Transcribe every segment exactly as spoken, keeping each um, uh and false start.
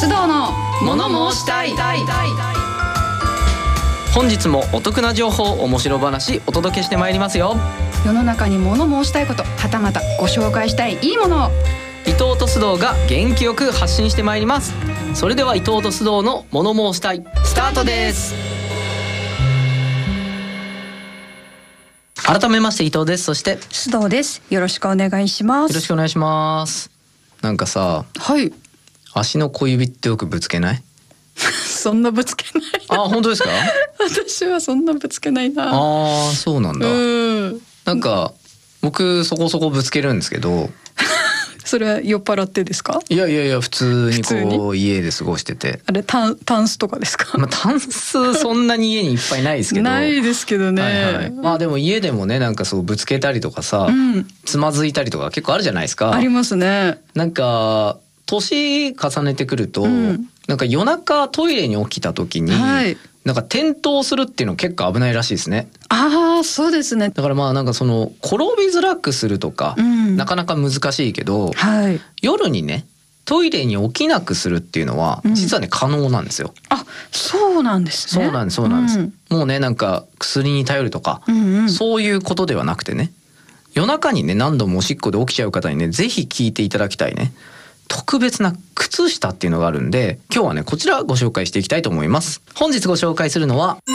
須藤の物申したい。本日もお得な情報、面白話お届けしてまいりますよ。 世の中に物申したいこと、はたまたご紹介したいいいものを伊藤と須藤が元気よく発信してまいります。それでは伊藤と須藤の物申したいスタートです。改めまして伊藤です。そして須藤です。よろしくお願いします。 よろしくお願いします。なんかさ、 はい、 足の小指ってよくぶつけない？ そんなぶつけない。 あ、本当ですか？ 私はそんなぶつけないな。 ああ、そうなんだ。 うんなんか僕そこそこぶつけるんですけど。 それは酔っ払ってですか？ いやいやいや、普通にこ普う家で過ごしてて。 あれタンタンスとかですか？ まあ、タンスそんなに家にいっぱいないですけど。 ないですけどね。 はいはい、まあでも家でもね、なんかそうぶつけたりとかさ、うん、つまずいたりとか結構あるじゃないですか。 ありますね。 なんか年重ねてくると、うん、なんか夜中トイレに起きた時に、はい、なんか転倒するっていうの結構危ないらしいですね。 ああ、そうですね。 だからまあなんかその転びづらくするとか、うん、なかなか難しいけど、はい、夜にねトイレに起きなくするっていうのは実はね、うん、可能なんですよ。 あ、そうなんですね。 そうなんです、そうなんです、うん、もうねなんか薬に頼るとか、うんうん、そういうことではなくてね、夜中にね何度もおしっこで起きちゃう方にねぜひ聞いていただきたいね特別な靴下っていうのがあるんで、今日はねこちらご紹介していきたいと思います。本日ご紹介するのは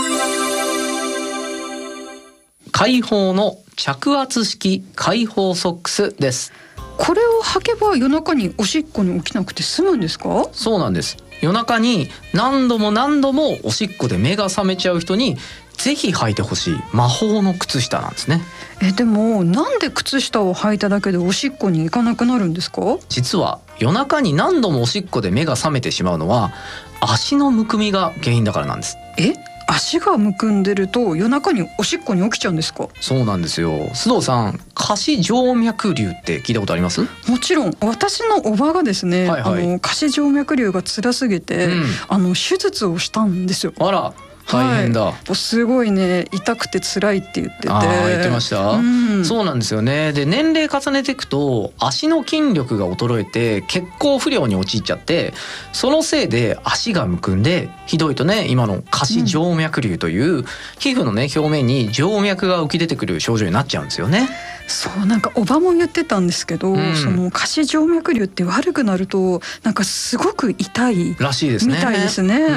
開放の着圧式開放ソックスです。 これを履けば夜中におしっこに起きなくて済むんですか？ そうなんです。夜中に何度も何度もおしっこで目が覚めちゃう人にぜひ履いてほしい魔法の靴下なんですね。 え、でもなんで靴下を履いただけでおしっこに行かなくなるんですか？ 実は夜中に何度もおしっこで目が覚めてしまうのは足のむくみが原因だからなんです。 え、足がむくんでると夜中におしっこに起きちゃうんですか？ そうなんですよ。須藤さん、下肢静脈瘤って聞いたことあります？ もちろん。私のおばがですね、はいはい、あの下肢静脈瘤が辛すぎて、うん、あの手術をしたんですよ。 あら、大変だ、はい、 すごいね痛くて辛いって言ってて。 あー、言ってました、うん、そうなんですよね。で年齢重ねていくと足の筋力が衰えて血行不良に陥っちゃって、そのせいで足がむくんで、ひどいとね今の下肢静脈瘤という、うん、皮膚のね表面に静脈が浮き出てくる症状になっちゃうんですよね。 そう、なんかおばも言ってたんですけど、うん、その下肢静脈瘤って悪くなるとなんかすごく痛いらしいですね。 みたいですね。うん、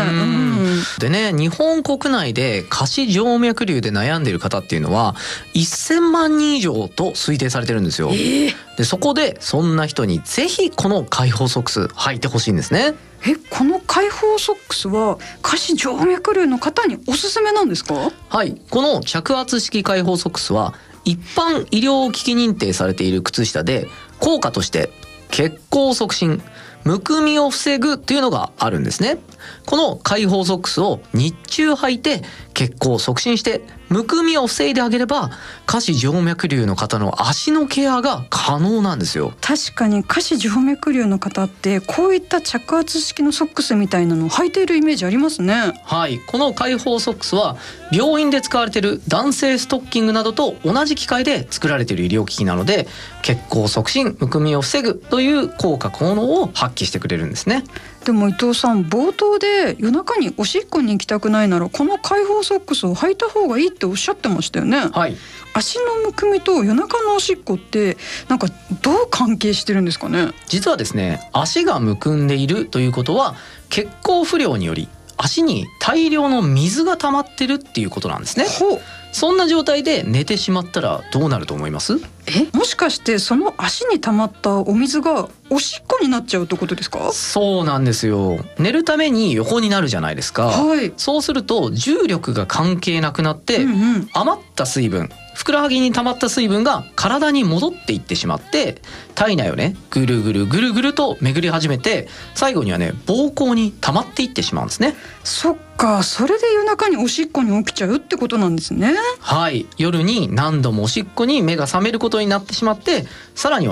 でね、日本国内で下肢静脈瘤で悩んでいる方っていうのはせんまんにん以上と推定されてるんですよ。えー、でそこでそんな人にぜひこの開放ソックス履いてほしいんですね。 え、この開放ソックスは下肢静脈瘤の方におすすめなんですか？ はい、この着圧式開放ソックスは一般医療機器認定されている靴下で、効果として血行促進、むくみを防ぐっていうのがあるんですね。この開放ソックスを日中履いて血行を促進してむくみを防いであげれば、下肢静脈瘤の方の足のケアが可能なんですよ。 確かに下肢静脈瘤の方ってこういった着圧式のソックスみたいなのを履いているイメージありますね。 はい、この開放ソックスは病院で使われている男性ストッキングなどと同じ機械で作られている医療機器なので、血行促進、むくみを防ぐという効果効能を発揮してくれるんですね。 でも伊藤さん、冒頭で夜中におしっこに行きたくないならこの開放ソックスを履いた方がいいっておっしゃってましたよね。 はい、 足のむくみと夜中のおしっこってなんかどう関係してるんですかね？ 実はですね、足がむくんでいるということは血行不良により足に大量の水が溜まってるっていうことなんですね。 ほう。 そんな状態で寝てしまったらどうなると思います？ え、もしかしてその足に溜まったお水がおしっこになっちゃうってことですか？ そうなんですよ。寝るために横になるじゃないですか、はい、そうすると重力が関係なくなって、うんうん、余った水分、ふくらはぎに溜まった水分が体に戻っていってしまって体内をねぐるぐるぐるぐると巡り始めて、最後にはね膀胱に溜まっていってしまうんですね。 そっか、それで夜中におしっこに起きちゃうってことなんですね。 はい、夜に何度もおしっこに目が覚めることになってしまって、さらにはね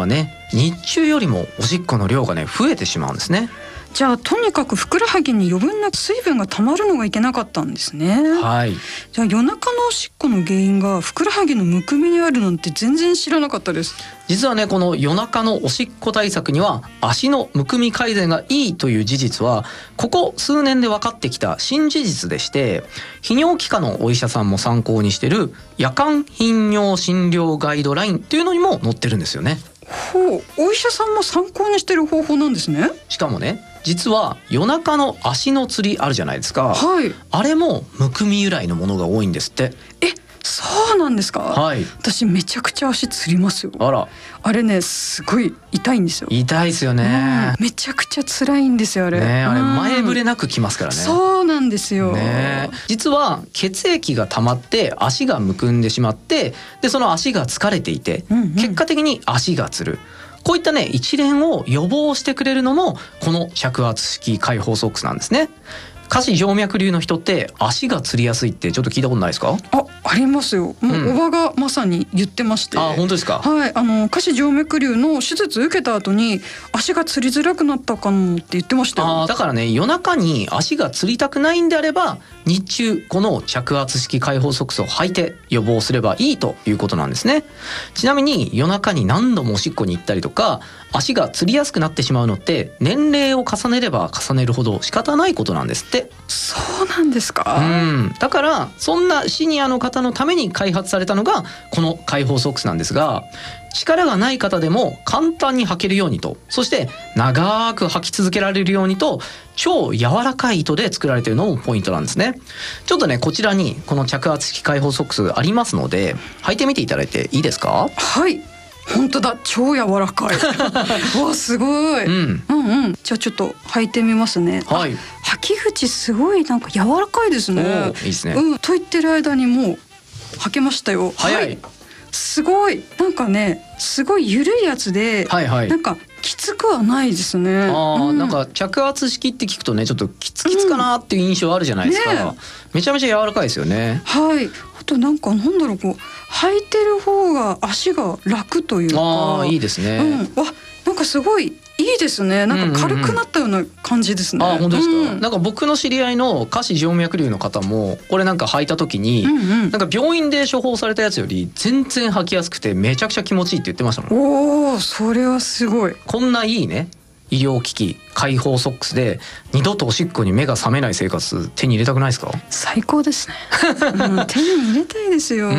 日中よりもおしっこの量がね増えてしまうんですね。 じゃあとにかくふくらはぎに余分な水分がたまるのがいけなかったんですね。 はい。 じゃあ夜中のおしっこの原因がふくらはぎのむくみにあるなんて全然知らなかったです。 実はねこの夜中のおしっこ対策には足のむくみ改善がいいという事実はここ数年で分かってきた新事実でして、泌尿器科のお医者さんも参考にしてる夜間頻尿診療ガイドラインっていうのにも載ってるんですよね。 ほう、お医者さんも参考にしてる方法なんですね。 しかもね実は夜中の足のつりあるじゃないですか。 はい。 あれもむくみ由来のものが多いんですって。 え、そうなんですか。 はい。 私めちゃくちゃ足つりますよ。 あら。 あれねすごい痛いんですよ。 痛いですよね、 うん、めちゃくちゃ辛いんですよあれ。 ね、あれうん前触れなくきますからね。 そうなんですよ、 ね、実は血液が溜まって足がむくんでしまって、でその足が疲れていて、 うんうん、 結果的に足がつる。こういったね一連を予防してくれるのもこの尺圧式開放ソックスなんですね。下肢静脈瘤の人って足がつりやすいってちょっと聞いたことないですか？ あ、ありますよ。もうおばがまさに言ってまして、 うん、あ、本当ですか？ はい、あの下肢静脈瘤の手術受けた後に足がつりづらくなったかもって言ってましたよ。 あ、だからね夜中に足がつりたくないんであれば日中この着圧式開放ソックスを履いて予防すればいいということなんですね。ちなみに夜中に何度もおしっこに行ったりとか足がつりやすくなってしまうのって年齢を重ねれば重ねるほど仕方ないことなんですって。 そうなんですか？ うん、だからそんなシニアの方のために開発されたのがこの開放ソックスなんですが、力がない方でも簡単に履けるようにと、そして長く履き続けられるようにと超柔らかい糸で作られているのもポイントなんですね。ちょっとねこちらにこの着圧式開放ソックスありますので履いてみていただいていいですか？ はい、本当だ、超柔らかいわ、すごい、うん、うんうんじゃあちょっと履いてみますね。はい。履き口すごいなんか柔らかいですね。 お、いいですね。 うん、と言ってる間にもう履けましたよ。 早い、 はい、すごいなんかねすごい緩いやつで、はいはい、なんかきつくはないですね。 あ、 うん、 なんか着圧式って聞くとねちょっとキツキツかなっていう印象あるじゃないですか、うんね、めちゃめちゃ柔らかいですよね。 はい。あとなんかなんだろう、こう履いてる方が足が楽というか。 あ、いいですね、 うん、わ、なんかすごいいいですね。なんか軽くなったような感じですね。 うんうんうん、あ、本当ですか、 うん、 なんか僕の知り合いの下肢静脈瘤の方もこれなんか履いた時に、うんうん、なんか病院で処方されたやつより全然履きやすくてめちゃくちゃ気持ちいいって言ってましたもん。 おー、それはすごい。 こんないいね医療機器開放ソックスで二度とおしっこに目が覚めない生活手に入れたくないですか？ 最高ですね、うん、手に入れたいですよ、うん、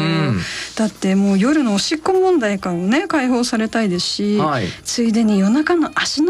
だってもう夜のおしっこ問題からもね解放されたいですし、はい、ついでに夜中の足の